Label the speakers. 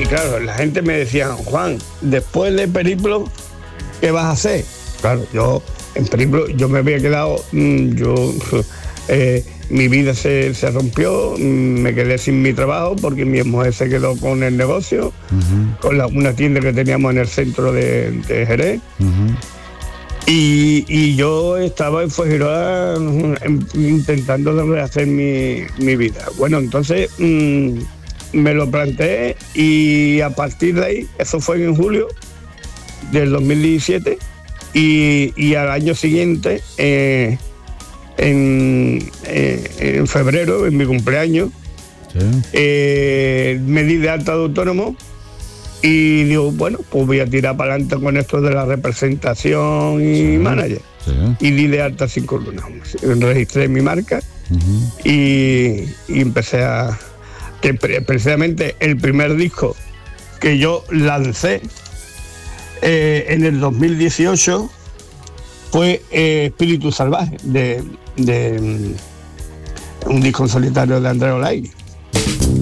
Speaker 1: claro, la gente me decía, Juan, después de Periplo, ¿qué vas a hacer? Claro, yo en Periplo yo me había quedado, mi vida se rompió, me quedé sin mi trabajo porque mi mujer se quedó con el negocio, con una tienda que teníamos en el centro de Jerez. Y yo estaba en Fuengirola intentando de rehacer mi vida. Bueno, entonces me lo planteé y a partir de ahí, eso fue en julio del 2017, y al año siguiente, en febrero, en mi cumpleaños, me di de alta de autónomo. Y digo, bueno, pues voy a tirar para adelante con esto de la representación y manager. Y di de alta 5 lunas. Registré mi marca y empecé que precisamente el primer disco que yo lancé en el 2018 fue Espíritu Salvaje, de un disco en solitario de Andrea Olay.